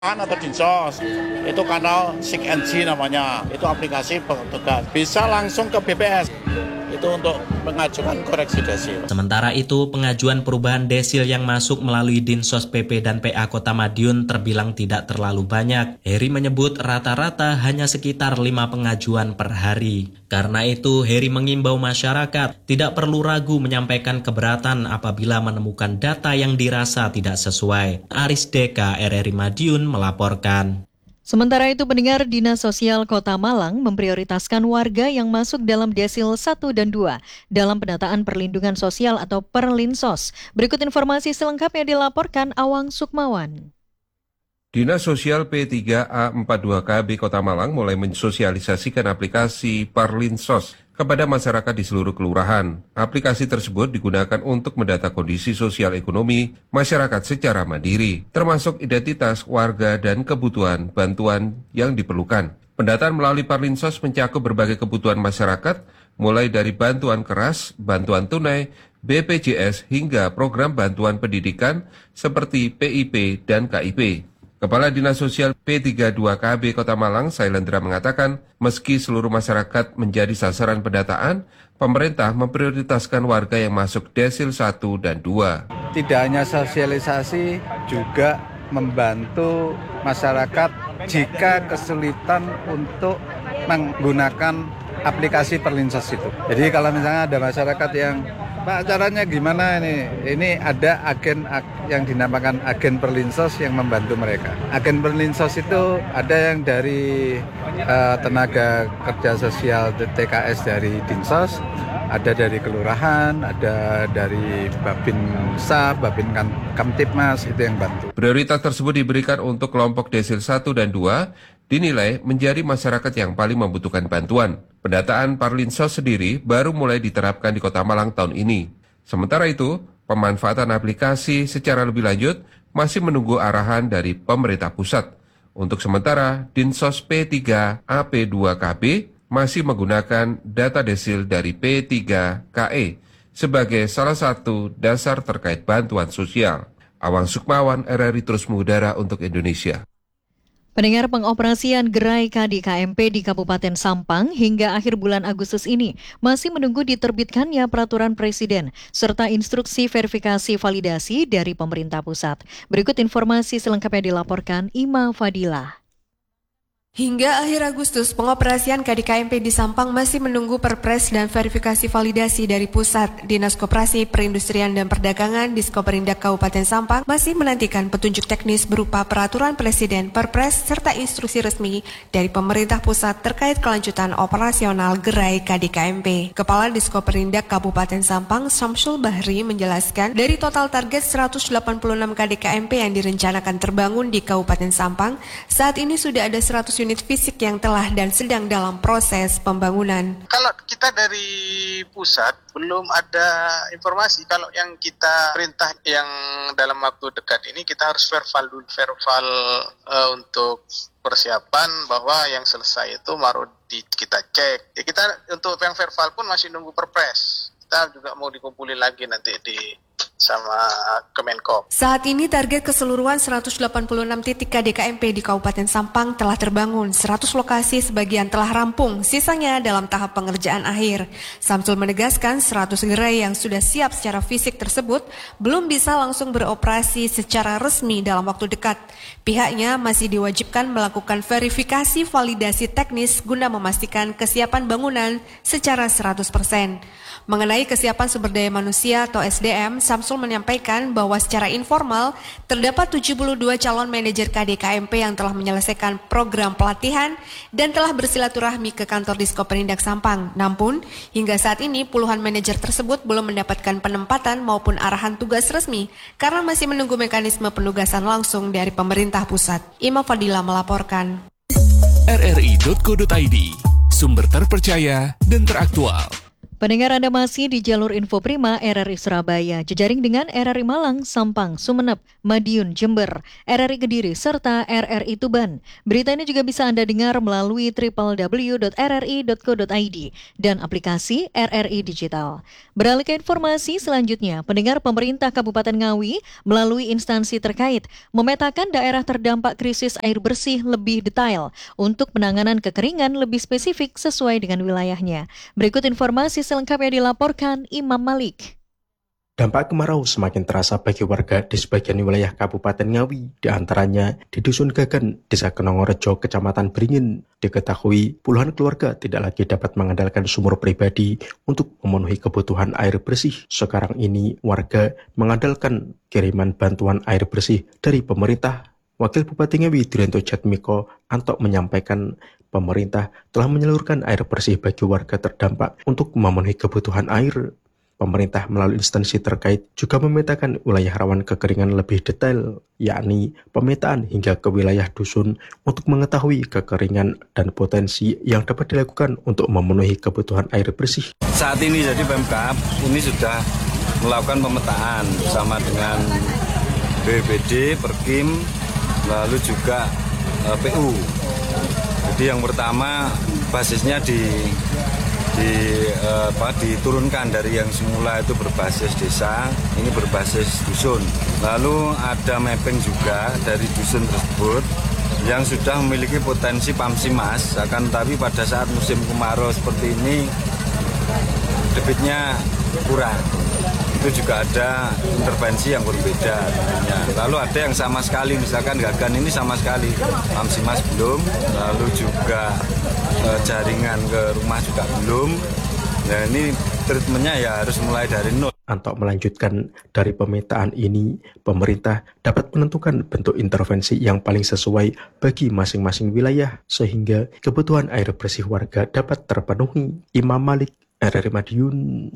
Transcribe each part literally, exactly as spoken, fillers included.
atau dinsos, itu kanal Sik N G namanya, itu aplikasi petugas. Bisa langsung ke B P S, itu untuk mengajukan koreksi desil. Sementara itu, pengajuan perubahan desil yang masuk melalui Dinsos P P dan P A Kota Madiun terbilang tidak terlalu banyak. Heri menyebut rata-rata hanya sekitar lima pengajuan per hari. Karena itu, Heri mengimbau masyarakat tidak perlu ragu menyampaikan keberatan apabila menemukan data yang dirasa tidak sesuai. Aris Deka, R R I Madiun, melaporkan. Sementara itu, pendengar, Dinas Sosial Kota Malang memprioritaskan warga yang masuk dalam desil satu dan dua dalam pendataan perlindungan sosial atau Perlinsos. Berikut informasi selengkapnya dilaporkan Awang Sukmawan. Dinas Sosial P tiga A empat dua K B Kota Malang mulai mensosialisasikan aplikasi Perlinsos kepada masyarakat di seluruh kelurahan. Aplikasi tersebut digunakan untuk mendata kondisi sosial ekonomi masyarakat secara mandiri, termasuk identitas warga dan kebutuhan bantuan yang diperlukan. Pendataan melalui Perlinsos mencakup berbagai kebutuhan masyarakat, mulai dari bantuan keras, bantuan tunai, B P J S, hingga program bantuan pendidikan seperti P I P dan K I P. Kepala Dinas Sosial P tiga dua K B Kota Malang, Sailendra, mengatakan, meski seluruh masyarakat menjadi sasaran pendataan, pemerintah memprioritaskan warga yang masuk desil satu dan dua. Tidak hanya sosialisasi, juga membantu masyarakat jika kesulitan untuk menggunakan aplikasi Perlinsos itu. Jadi kalau misalnya ada masyarakat yang, Pak, caranya gimana ini? Ini ada agen yang dinamakan agen Perlinsos yang membantu mereka. Agen Perlinsos itu ada yang dari uh, tenaga kerja sosial T K S dari Dinsos, ada dari kelurahan, ada dari Babinsa, Babin Kamtipmas, itu yang bantu. Prioritas tersebut diberikan untuk kelompok desil satu dan dua, dinilai menjadi masyarakat yang paling membutuhkan bantuan. Pendataan Perlinsos sendiri baru mulai diterapkan di Kota Malang tahun ini. Sementara itu, pemanfaatan aplikasi secara lebih lanjut masih menunggu arahan dari pemerintah pusat. Untuk sementara, Dinsos P tiga A P dua K B masih menggunakan data desil dari P tiga K E sebagai salah satu dasar terkait bantuan sosial. Awang Sukmawan, R R I Terus Mengudara untuk Indonesia. Pendengar, pengoperasian gerai K D K M P di Kabupaten Sampang hingga akhir bulan Agustus ini masih menunggu diterbitkannya peraturan presiden serta instruksi verifikasi validasi dari pemerintah pusat. Berikut informasi selengkapnya dilaporkan Ima Fadilah. Hingga akhir Agustus, pengoperasian K D K M P di Sampang masih menunggu perpres dan verifikasi validasi dari pusat. Dinas Koperasi, Perindustrian dan Perdagangan Diskoperindak Kabupaten Sampang masih menantikan petunjuk teknis berupa peraturan presiden, perpres, serta instruksi resmi dari pemerintah pusat terkait kelanjutan operasional gerai K D K M P. Kepala Diskoperindak Kabupaten Sampang, Syamsul Bahri, menjelaskan dari total target seratus delapan puluh enam K D K M P yang direncanakan terbangun di Kabupaten Sampang, saat ini sudah ada seratus unit fisik yang telah dan sedang dalam proses pembangunan. Kalau kita dari pusat belum ada informasi, kalau yang kita perintah yang dalam waktu dekat ini kita harus verbal dulu, verbal uh, untuk persiapan bahwa yang selesai itu baru di, kita cek. Ya, kita untuk yang verbal pun masih nunggu perpres. Kita juga mau dikumpulin lagi nanti di sama Kemenko. Saat ini target keseluruhan seratus delapan puluh enam titik K D K M P di Kabupaten Sampang telah terbangun, seratus lokasi sebagian telah rampung, sisanya dalam tahap pengerjaan akhir. Samsul menegaskan seratus gerai yang sudah siap secara fisik tersebut belum bisa langsung beroperasi secara resmi dalam waktu dekat. Pihaknya masih diwajibkan melakukan verifikasi validasi teknis guna memastikan kesiapan bangunan secara seratus persen. Mengenai kesiapan sumber daya manusia atau S D M, Samsul menyampaikan bahwa secara informal terdapat tujuh puluh dua calon manajer K D K M P yang telah menyelesaikan program pelatihan dan telah bersilaturahmi ke kantor Diskoperindak Sampang. Namun, hingga saat ini puluhan manajer tersebut belum mendapatkan penempatan maupun arahan tugas resmi karena masih menunggu mekanisme penugasan langsung dari pemerintah pusat. Ima Fadila melaporkan. R R I titik co titik I D, sumber terpercaya dan teraktual. Pendengar, Anda masih di jalur Info Prima R R I Surabaya, jejaring dengan R R I Malang, Sampang, Sumeneb, Madiun, Jember, R R I Kediri, serta R R I Tuban. Berita ini juga bisa Anda dengar melalui w w w dot r r i dot co dot i d dan aplikasi R R I Digital. Beralih ke informasi selanjutnya, pendengar, pemerintah Kabupaten Ngawi melalui instansi terkait memetakan daerah terdampak krisis air bersih lebih detail untuk penanganan kekeringan lebih spesifik sesuai dengan wilayahnya. Berikut informasi selengkapnya dilaporkan Imam Malik. Dampak kemarau semakin terasa bagi warga di sebagian wilayah Kabupaten Ngawi, di antaranya di Dusun Gagan, Desa Kenongorejo, Kecamatan Beringin. Diketahui puluhan keluarga tidak lagi dapat mengandalkan sumur pribadi untuk memenuhi kebutuhan air bersih. Sekarang ini warga mengandalkan kiriman bantuan air bersih dari pemerintah. Wakil Bupati Ngawi Durianto Jatmiko Antok menyampaikan pemerintah telah menyalurkan air bersih bagi warga terdampak untuk memenuhi kebutuhan air. Pemerintah melalui instansi terkait juga memetakan wilayah rawan kekeringan lebih detail, yakni pemetaan hingga ke wilayah dusun untuk mengetahui kekeringan dan potensi yang dapat dilakukan untuk memenuhi kebutuhan air bersih. Saat ini jadi Pemkab ini sudah melakukan pemetaan bersama dengan B P B D, Perkim, lalu juga uh, P U. Jadi yang pertama basisnya di, di uh, apa, diturunkan dari yang semula itu berbasis desa, ini berbasis dusun. Lalu ada mapping juga dari dusun tersebut yang sudah memiliki potensi Pamsimas, akan tetapi pada saat musim kemarau seperti ini debitnya kurang. Itu juga ada intervensi yang berbeda tentunya. Lalu ada yang sama sekali, misalkan Gagan ini sama sekali Pamsimas belum, lalu juga e, jaringan ke rumah juga belum. Nah ini treatmentnya ya harus mulai dari nol. Antok melanjutkan, dari pemetaan ini pemerintah dapat menentukan bentuk intervensi yang paling sesuai bagi masing-masing wilayah sehingga kebutuhan air bersih warga dapat terpenuhi. Imam Malik, R R I Madiun.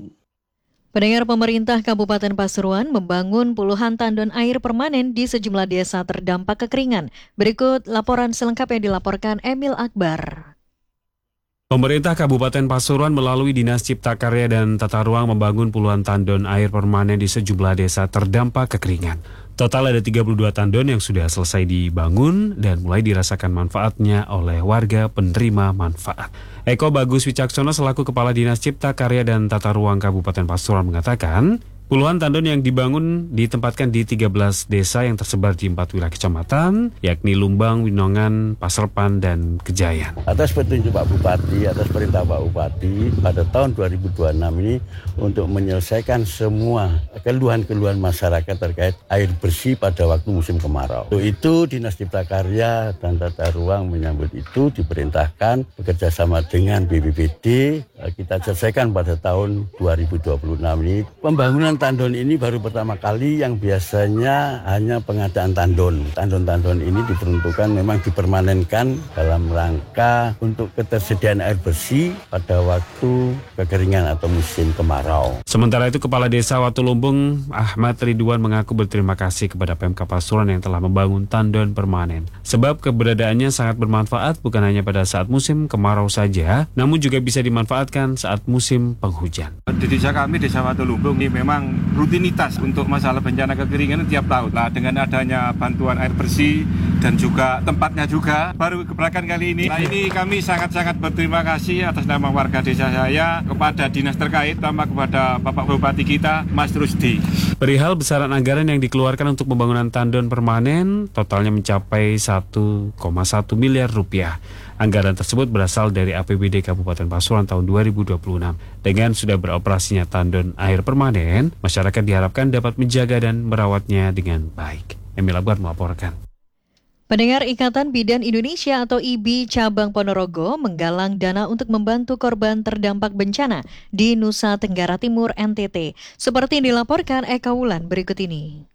Pendengar, pemerintah Kabupaten Pasuruan membangun puluhan tandon air permanen di sejumlah desa terdampak kekeringan. Berikut laporan selengkap yang dilaporkan Emil Akbar. Pemerintah Kabupaten Pasuruan melalui Dinas Cipta Karya dan Tata Ruang membangun puluhan tandon air permanen di sejumlah desa terdampak kekeringan. Total ada tiga puluh dua tandon yang sudah selesai dibangun dan mulai dirasakan manfaatnya oleh warga penerima manfaat. Eko Bagus Wicaksono selaku Kepala Dinas Cipta Karya dan Tata Ruang Kabupaten Pasuruan mengatakan, puluhan tandon yang dibangun ditempatkan di tiga belas desa yang tersebar di empat wilayah kecamatan, yakni Lumbang, Winongan, Paserpan, dan Kejayan. Atas petunjuk Pak Bupati, atas perintah Pak Bupati, pada tahun dua ribu dua puluh enam ini untuk menyelesaikan semua keluhan-keluhan masyarakat terkait air bersih pada waktu musim kemarau. Untuk itu Dinas Cipta Karya dan Tata Ruang menyambut itu, diperintahkan bekerjasama dengan B P B D, kita selesaikan pada tahun dua ribu dua puluh enam ini. Pembangunan tandon ini baru pertama kali, yang biasanya hanya pengadaan tandon. Tandon-tandon ini diperuntukkan memang dipermanenkan dalam rangka untuk ketersediaan air bersih pada waktu kekeringan atau musim kemarau. Sementara itu, Kepala Desa Watulumbung Ahmad Ridwan mengaku berterima kasih kepada Pemkab Pasuruan yang telah membangun tandon permanen. Sebab keberadaannya sangat bermanfaat bukan hanya pada saat musim kemarau saja, namun juga bisa dimanfaatkan saat musim penghujan. Di desa kami, Desa Watulumbung, ini memang rutinitas untuk masalah bencana kekeringan tiap tahun. Nah, dengan adanya bantuan air bersih dan juga tempatnya juga baru keberangkatan kali ini. Nah, ini kami sangat-sangat berterima kasih atas nama warga desa saya kepada dinas terkait, terutama kepada Bapak Bupati kita, Mas Rusdi. Perihal besaran anggaran yang dikeluarkan untuk pembangunan tandon permanen totalnya mencapai satu koma satu miliar rupiah. Anggaran tersebut berasal dari A P B D Kabupaten Pasuruan tahun dua ribu dua puluh enam. Dengan sudah beroperasinya tandon air permanen, masyarakat diharapkan dapat menjaga dan merawatnya dengan baik. Emil Akbar melaporkan. Pendengar, Ikatan Bidan Indonesia atau I B I Cabang Ponorogo menggalang dana untuk membantu korban terdampak bencana di Nusa Tenggara Timur N T T. Seperti yang dilaporkan Eka Wulan berikut ini.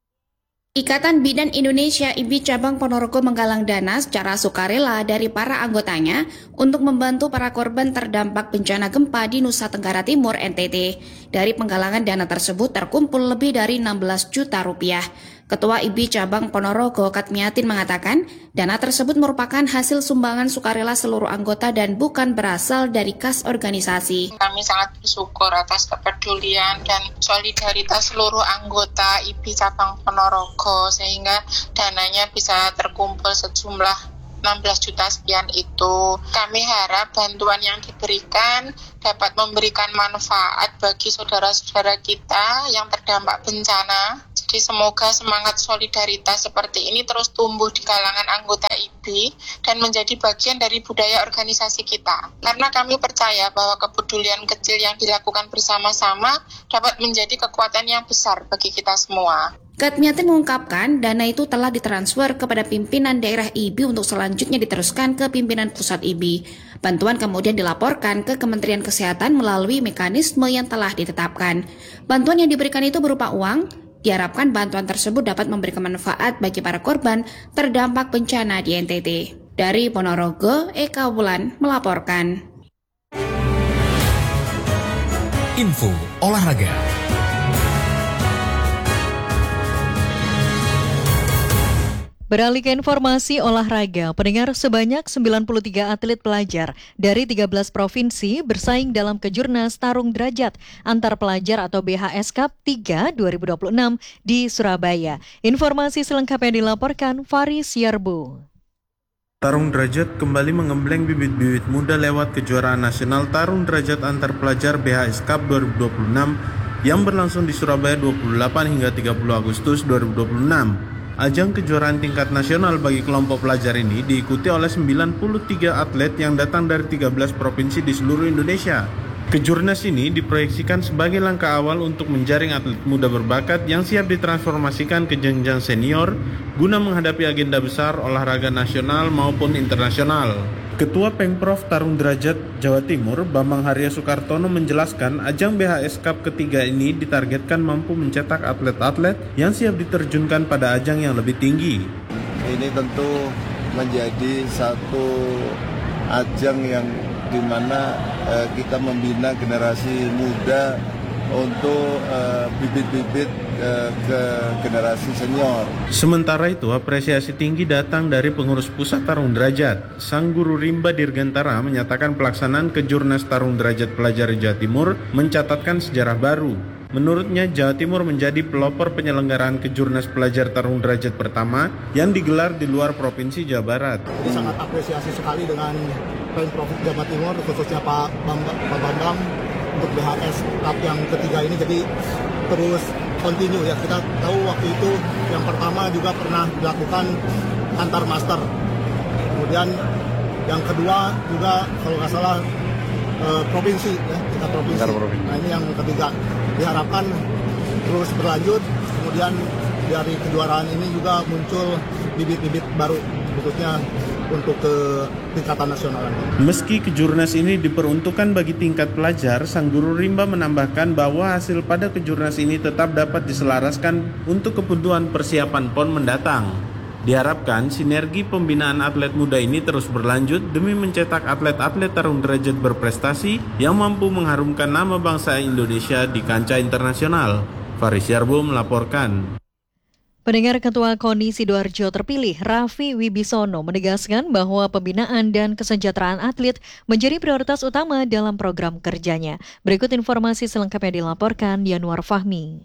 Ikatan Bidan Indonesia I B I Cabang Ponorogo menggalang dana secara sukarela dari para anggotanya untuk membantu para korban terdampak bencana gempa di Nusa Tenggara Timur N T T. Dari penggalangan dana tersebut terkumpul lebih dari enam belas juta rupiah. Ketua I B Cabang Ponorogo Katmiatin mengatakan, dana tersebut merupakan hasil sumbangan sukarela seluruh anggota dan bukan berasal dari kas organisasi. Kami sangat bersyukur atas kepedulian dan solidaritas seluruh anggota I B Cabang Ponorogo sehingga dananya bisa terkumpul sejumlah enam belas juta sekian itu. Kami harap bantuan yang diberikan dapat memberikan manfaat bagi saudara-saudara kita yang terdampak bencana. Jadi semoga semangat solidaritas seperti ini terus tumbuh di kalangan anggota I B dan menjadi bagian dari budaya organisasi kita. Karena kami percaya bahwa kepedulian kecil yang dilakukan bersama-sama dapat menjadi kekuatan yang besar bagi kita semua. Katmiatin mengungkapkan dana itu telah ditransfer kepada pimpinan daerah I B untuk selanjutnya diteruskan ke pimpinan pusat I B. Bantuan kemudian dilaporkan ke Kementerian Kesehatan melalui mekanisme yang telah ditetapkan. Bantuan yang diberikan itu berupa uang. Diharapkan bantuan tersebut dapat memberikan manfaat bagi para korban terdampak bencana di N T T. Dari Ponorogo, Eka Wulan melaporkan. Info olahraga. Beralih ke informasi olahraga, pendengar, sebanyak sembilan puluh tiga atlet pelajar dari tiga belas provinsi bersaing dalam Kejurnas Tarung Derajat Antar Pelajar atau B H S Cup tiga dua ribu dua puluh enam di Surabaya. Informasi selengkapnya dilaporkan Faris Yarbu. Tarung Derajat kembali mengembleng bibit-bibit muda lewat kejuaraan nasional Tarung Derajat Antar Pelajar B H S Cup dua ribu dua puluh enam yang berlangsung di Surabaya dua puluh delapan hingga tiga puluh Agustus dua ribu dua puluh enam. Ajang kejuaraan tingkat nasional bagi kelompok pelajar ini diikuti oleh sembilan puluh tiga atlet yang datang dari tiga belas provinsi di seluruh Indonesia. Kejurnas ini diproyeksikan sebagai langkah awal untuk menjaring atlet muda berbakat yang siap ditransformasikan ke jenjang senior guna menghadapi agenda besar olahraga nasional maupun internasional. Ketua Pengprov Tarung Derajat Jawa Timur, Bambang Harya Soekartono menjelaskan ajang B H S Cup ketiga ini ditargetkan mampu mencetak atlet-atlet yang siap diterjunkan pada ajang yang lebih tinggi. Ini tentu menjadi satu ajang yang dimana eh, kita membina generasi muda untuk uh, bibit-bibit uh, ke generasi senior. Sementara itu, apresiasi tinggi datang dari pengurus pusat Tarung Derajat. Sang Guru Rimba Dirgantara menyatakan pelaksanaan Kejurnas Tarung Derajat Pelajar Jawa Timur mencatatkan sejarah baru. Menurutnya, Jawa Timur menjadi pelopor penyelenggaraan Kejurnas Pelajar Tarung Derajat pertama yang digelar di luar Provinsi Jawa Barat. Jadi sangat apresiasi sekali dengan Pemprov Jawa Timur, khususnya Pak Bambang, Pak Bambang untuk B H S Cup yang ketiga ini, jadi terus continue ya. Kita tahu waktu itu yang pertama juga pernah dilakukan antar master, kemudian yang kedua juga kalau nggak salah eh, provinsi ya, kita provinsi. Nah ini yang ketiga, diharapkan terus berlanjut, kemudian dari kejuaraan ini juga muncul bibit-bibit baru khususnya untuk ke tingkatan nasional. Meski Kejurnas ini diperuntukkan bagi tingkat pelajar, Sang Guru Rimba menambahkan bahwa hasil pada Kejurnas ini tetap dapat diselaraskan untuk kebutuhan persiapan P O N mendatang. Diharapkan sinergi pembinaan atlet muda ini terus berlanjut demi mencetak atlet-atlet tarung derajat berprestasi yang mampu mengharumkan nama bangsa Indonesia di kancah internasional. Faris Yarbo melaporkan. Pendengar, Ketua KONI Sidoarjo terpilih Raffi Wibisono menegaskan bahwa pembinaan dan kesejahteraan atlet menjadi prioritas utama dalam program kerjanya. Berikut informasi selengkapnya dilaporkan Yanuar Fahmi.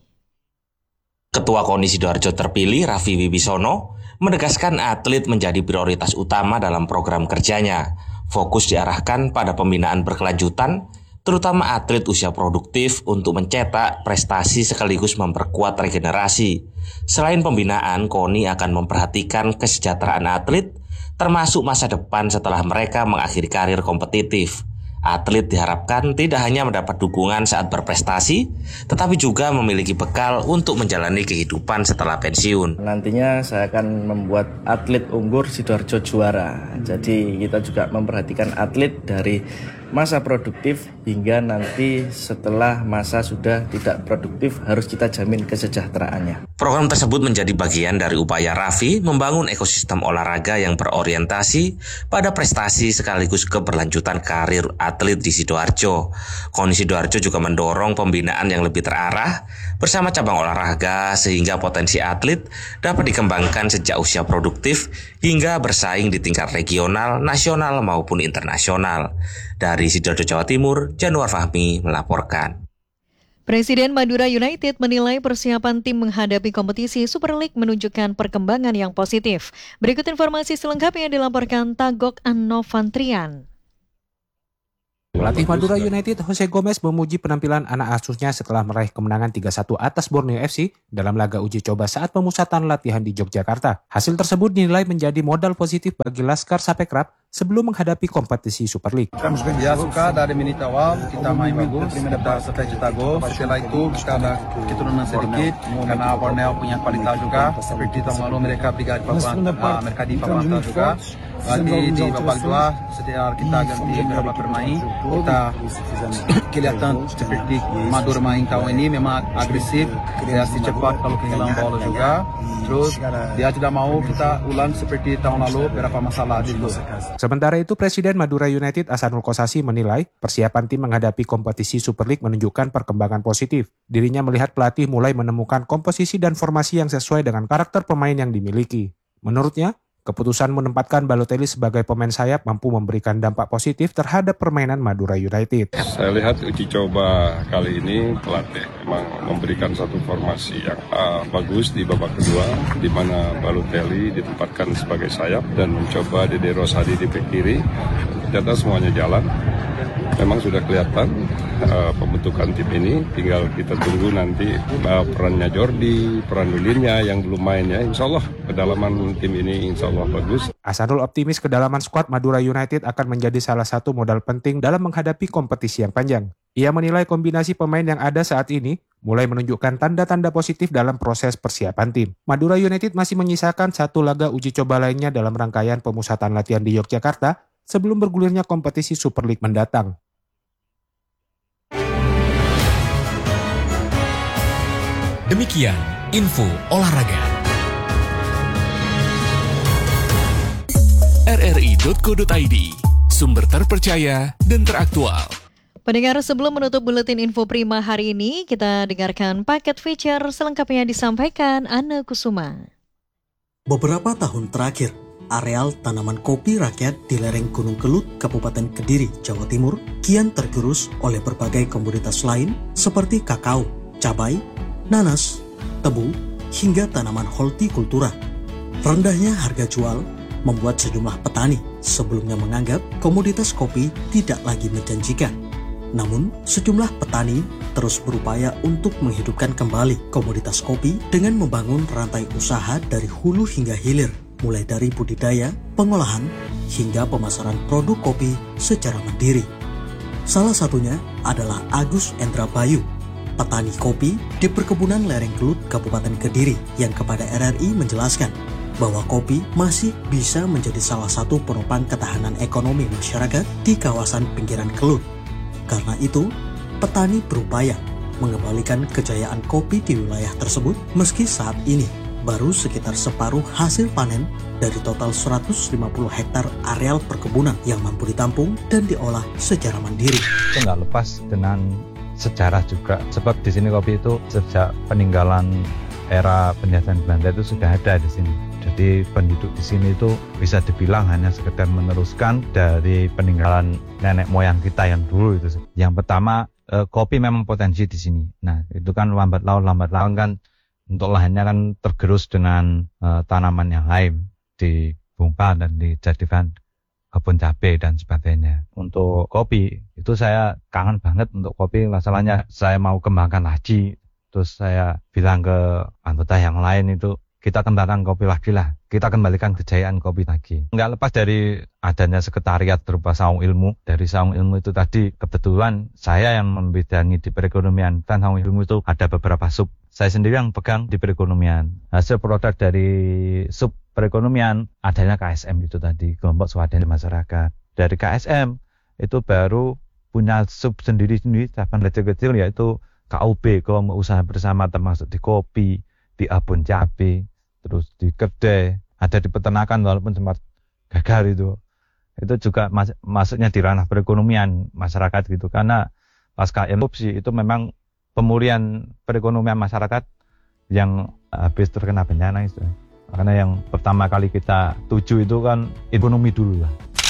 Ketua KONI Sidoarjo terpilih Raffi Wibisono menegaskan atlet menjadi prioritas utama dalam program kerjanya. Fokus diarahkan pada pembinaan berkelanjutan, terutama atlet usia produktif untuk mencetak prestasi sekaligus memperkuat regenerasi. Selain pembinaan, KONI akan memperhatikan kesejahteraan atlet, termasuk masa depan setelah mereka mengakhiri karir kompetitif. Atlet diharapkan tidak hanya mendapat dukungan saat berprestasi, tetapi juga memiliki bekal untuk menjalani kehidupan setelah pensiun. Nantinya saya akan membuat atlet unggur Sidoarjo juara. Jadi kita juga memperhatikan atlet dari masa produktif hingga nanti setelah masa sudah tidak produktif harus kita jamin kesejahteraannya. Program tersebut menjadi bagian dari upaya Raffi membangun ekosistem olahraga yang berorientasi pada prestasi sekaligus keberlanjutan karir atlet di Sidoarjo. KONI Sidoarjo juga mendorong pembinaan yang lebih terarah bersama cabang olahraga sehingga potensi atlet dapat dikembangkan sejak usia produktif hingga bersaing di tingkat regional, nasional maupun internasional. Dari Sidoarjo, Jawa Timur, Januar Fahmi melaporkan. Presiden Madura United menilai persiapan tim menghadapi kompetisi Super League menunjukkan perkembangan yang positif. Berikut informasi selengkapnya dilaporkan Tagok Anovantrian. Pelatih Madura United Jose Gomez memuji penampilan anak asuhnya setelah meraih kemenangan tiga satu atas Borneo F C dalam laga uji coba saat pemusatan latihan di Yogyakarta. Hasil tersebut dinilai menjadi modal positif bagi Laskar Sapekrab sebelum menghadapi kompetisi Super League. Ya, suka dari menit awal kita main bagus, kita sampai cetak gol. Setelah itu kita ada keturunan sedikit karena Borneo punya kualitas juga. Seperti tahun lalu mereka di papan, uh, mereka di papan atas juga. Nanti di babak dua setelah kita ganti beberapa pemain, kita kelihatan seperti Madura main tahun ini memang agresif, reaksi cepat kalau kehilangan bola juga. Terus dia tidak mau kita ulang seperti tahun lalu beberapa masalah di situ. Sementara itu, Presiden Madura United Ahsanul Kossasi menilai persiapan tim menghadapi kompetisi Super League menunjukkan perkembangan positif. Dirinya melihat pelatih mulai menemukan komposisi dan formasi yang sesuai dengan karakter pemain yang dimiliki. Menurutnya, keputusan menempatkan Balotelli sebagai pemain sayap mampu memberikan dampak positif terhadap permainan Madura United. Saya lihat uji coba kali ini pelatih memang memberikan satu formasi yang uh, bagus di babak kedua, di mana Balotelli ditempatkan sebagai sayap dan mencoba Dede Rosadi di bek kiri. Ternyata semuanya jalan. Memang sudah kelihatan uh, pembentukan tim ini, tinggal kita tunggu nanti uh, perannya Jordi, peran Lulinnya yang belum main ya. Insya Allah kedalaman tim ini insya Allah bagus. Ahsanul optimis kedalaman skuad Madura United akan menjadi salah satu modal penting dalam menghadapi kompetisi yang panjang. Ia menilai kombinasi pemain yang ada saat ini mulai menunjukkan tanda-tanda positif dalam proses persiapan tim. Madura United masih menyisakan satu laga uji coba lainnya dalam rangkaian pemusatan latihan di Yogyakarta sebelum bergulirnya kompetisi Super League mendatang. Demikian info olahraga. R R I titik co titik i d, sumber terpercaya dan teraktual. Pendengar, sebelum menutup buletin info prima hari ini, kita dengarkan paket feature selengkapnya disampaikan Anne Kusuma. Beberapa tahun terakhir, areal tanaman kopi rakyat di lereng Gunung Kelut, Kabupaten Kediri, Jawa Timur, kian tergerus oleh berbagai komoditas lain seperti kakao, cabai, nanas, tebu, hingga tanaman hortikultura. Rendahnya harga jual membuat sejumlah petani sebelumnya menganggap komoditas kopi tidak lagi menjanjikan. Namun, sejumlah petani terus berupaya untuk menghidupkan kembali komoditas kopi dengan membangun rantai usaha dari hulu hingga hilir, mulai dari budidaya, pengolahan, hingga pemasaran produk kopi secara mandiri. Salah satunya adalah Agus Endra Bayu, petani kopi di perkebunan lereng Kelut, Kabupaten Kediri, yang kepada R R I menjelaskan bahwa kopi masih bisa menjadi salah satu penopang ketahanan ekonomi masyarakat di kawasan pinggiran Kelut. Karena itu, petani berupaya mengembalikan kejayaan kopi di wilayah tersebut meski saat ini baru sekitar separuh hasil panen dari total seratus lima puluh hektar areal perkebunan yang mampu ditampung dan diolah secara mandiri. Itu nggak lepas dengan sejarah juga, sebab di sini kopi itu sejak peninggalan era penjajahan Belanda itu sudah ada di sini. Jadi penduduk di sini itu bisa dibilang hanya sekedar meneruskan dari peninggalan nenek moyang kita yang dulu itu. Yang pertama, eh, kopi memang potensi di sini. Nah, itu kan lambat laun lambat laun kan untuk lahannya kan tergerus dengan eh, tanaman yang lain, dibongkar dan dijadikan kebun cabai dan sebagainya. Untuk kopi itu saya kangen banget untuk kopi. Masalahnya saya mau kembangkan lagi, terus saya bilang ke anggota yang lain itu kita kembangkan kopi lagi lah, kita kembalikan kejayaan kopi lagi. Nggak lepas dari adanya sekretariat berupa saung ilmu. Dari saung ilmu itu tadi kebetulan saya yang membidangi di perekonomian, dan saung ilmu itu ada beberapa sub. Saya sendiri yang pegang di perekonomian. Hasil produk dari sub perekonomian adanya K S M itu tadi, kelompok swadaya masyarakat. Dari K S M itu baru punya sub sendiri-sendiri cabang kecil-kecil, yaitu K U B, kelompok usaha bersama, termasuk di kopi, di abon cabe, terus di kedai, ada di peternakan walaupun sempat gagal itu. Itu juga mas- masuknya di ranah perekonomian masyarakat gitu, karena pasca erupsi itu memang pemulihan perekonomian masyarakat yang habis terkena bencana itu. Karena yang pertama kali kita tuju itu kan ekonomi dulu lah.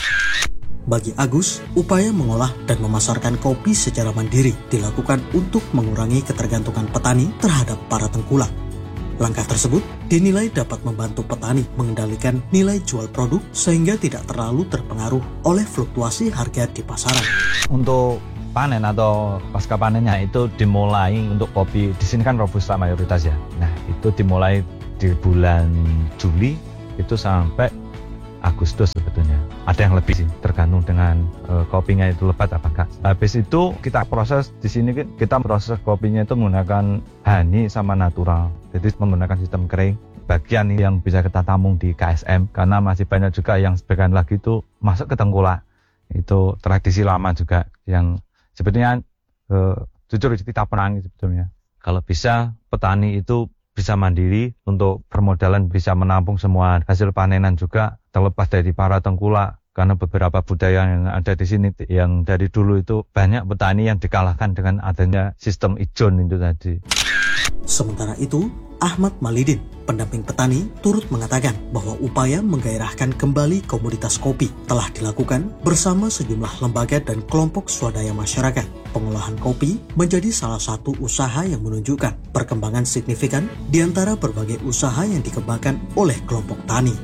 Bagi Agus, upaya mengolah dan memasarkan kopi secara mandiri dilakukan untuk mengurangi ketergantungan petani terhadap para tengkulak. Langkah tersebut dinilai dapat membantu petani mengendalikan nilai jual produk sehingga tidak terlalu terpengaruh oleh fluktuasi harga di pasaran. Untuk panen atau pasca panennya itu dimulai untuk kopi, di sini kan robusta mayoritas ya. Nah, itu dimulai di bulan Juli itu sampai Agustus sebetulnya. Ada yang lebih sih, tergantung dengan e, kopinya itu lebat apakah. Habis itu kita proses di sini, kita proses kopinya itu menggunakan honey sama natural. Jadi menggunakan sistem kering. Bagian yang bisa kita tampung di K S M, karena masih banyak juga yang sebagian lagi itu masuk ke tengkulak. Itu tradisi lama juga yang sebetulnya e, jujur kita perangi sebetulnya. Kalau bisa petani itu bisa mandiri untuk permodalan, bisa menampung semua hasil panenan juga terlepas dari para tengkulak, karena beberapa budaya yang ada di sini yang dari dulu itu banyak petani yang dikalahkan dengan adanya sistem ijon itu tadi. Sementara itu, Ahmad Malidin, pendamping petani, turut mengatakan bahwa upaya menggairahkan kembali komoditas kopi telah dilakukan bersama sejumlah lembaga dan kelompok swadaya masyarakat. Pengolahan kopi menjadi salah satu usaha yang menunjukkan perkembangan signifikan di antara berbagai usaha yang dikembangkan oleh kelompok tani.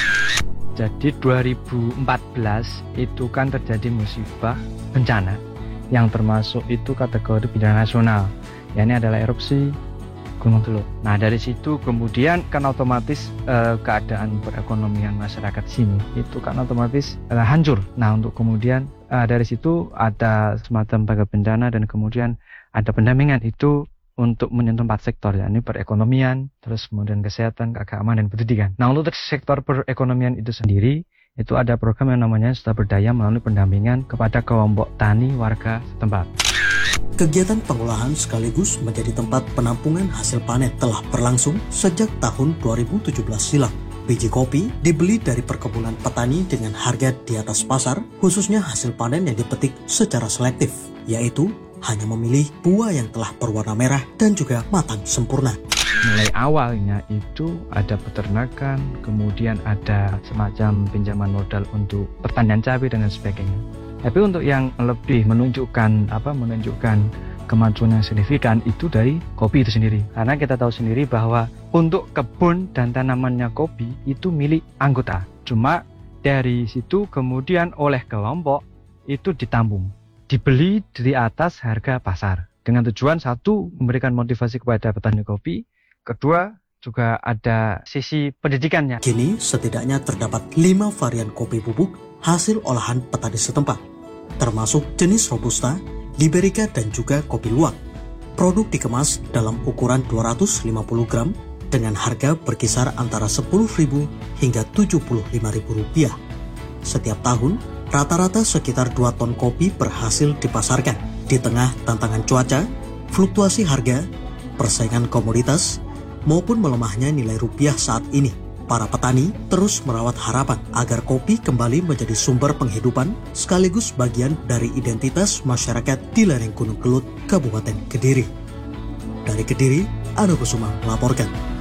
Jadi dua ribu empat belas itu kan terjadi musibah bencana yang termasuk itu kategori bencana nasional. Ya, ini adalah erupsi Gunung Teluk. Nah, dari situ kemudian kan otomatis eh, keadaan perekonomian masyarakat sini itu kan otomatis eh, hancur. Nah, untuk kemudian eh, dari situ ada semacam baga bencana dan kemudian ada pendampingan itu untuk menyentuh empat sektor, yakni perekonomian, terus kemudian kesehatan, keagamaan, dan pendidikan. Nah, untuk sektor perekonomian itu sendiri, itu ada program yang namanya Suta Berdaya melalui pendampingan kepada kelompok tani warga setempat. Kegiatan pengolahan sekaligus menjadi tempat penampungan hasil panen telah berlangsung sejak tahun dua ribu tujuh belas silam. Biji kopi dibeli dari perkebunan petani dengan harga di atas pasar, khususnya hasil panen yang dipetik secara selektif, yaitu hanya memilih buah yang telah berwarna merah dan juga matang sempurna. Mulai awalnya itu ada peternakan, kemudian ada semacam pinjaman modal untuk pertanian cabai dan sebagainya. Tapi untuk yang lebih menunjukkan apa menunjukkan kemajuan yang signifikan itu dari kopi itu sendiri. Karena kita tahu sendiri bahwa untuk kebun dan tanamannya kopi itu milik anggota. Cuma dari situ kemudian oleh kelompok itu ditampung, dibeli di atas harga pasar. Dengan tujuan satu, memberikan motivasi kepada petani kopi. Kedua, juga ada sisi pendidikannya. Kini setidaknya terdapat lima varian kopi bubuk hasil olahan petani setempat, termasuk jenis Robusta, Liberica, dan juga kopi luwak. Produk dikemas dalam ukuran dua ratus lima puluh gram dengan harga berkisar antara sepuluh ribu hingga tujuh puluh lima ribu rupiah. Setiap tahun, rata-rata sekitar dua ton kopi berhasil dipasarkan. Di tengah tantangan cuaca, fluktuasi harga, persaingan komoditas, maupun melemahnya nilai rupiah saat ini, para petani terus merawat harapan agar kopi kembali menjadi sumber penghidupan sekaligus bagian dari identitas masyarakat di lereng Gunung Kelut, Kabupaten Kediri. Dari Kediri, Anu Kusuma melaporkan.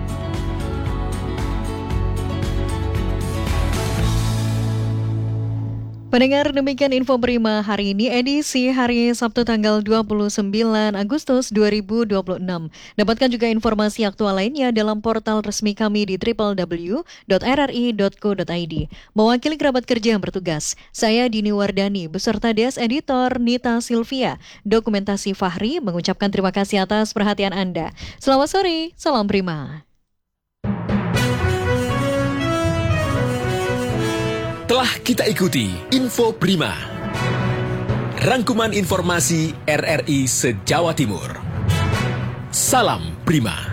Pendengar, demikian Info Prima hari ini, edisi hari Sabtu tanggal dua puluh sembilan Agustus dua ribu dua puluh enam. Dapatkan juga informasi aktual lainnya dalam portal resmi kami di w w w dot r r i dot co dot i d. Mewakili kerabat kerja yang bertugas, saya Dini Wardani beserta D S Editor Nita Silvia, Dokumentasi Fahri mengucapkan terima kasih atas perhatian Anda. Selamat sore, salam Prima. Telah kita ikuti Info Prima, rangkuman informasi R R I se-Jawa Timur. Salam Prima.